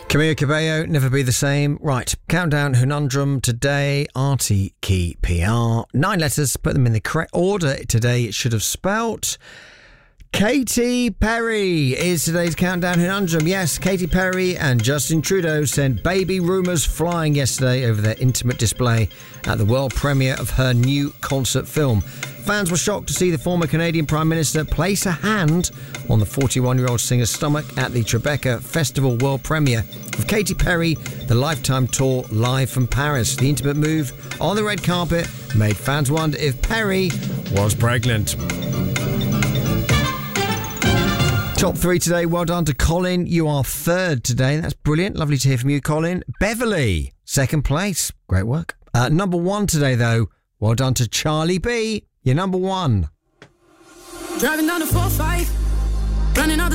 Camila Cabello, Never Be the Same. Right, countdown conundrum today, Artie Key PR. 9 letters, put them in the correct order today. It should have spelt Katy Perry is today's countdown conundrum. Yes, Katy Perry and Justin Trudeau sent baby rumours flying yesterday over their intimate display at the world premiere of her new concert film. Fans were shocked to see the former Canadian Prime Minister place a hand on the 41-year-old singer's stomach at the Tribeca Festival world premiere of Katy Perry, the Lifetime Tour live from Paris. The intimate move on the red carpet made fans wonder if Perry was pregnant. Top 3 today. Well done to Colin. You are 3rd today. That's brilliant. Lovely to hear from you, Colin. Beverly, 2nd place. Great work. Number 1 today, though. Well done to Charlie B. You're number 1. Driving down the 4-5, running out the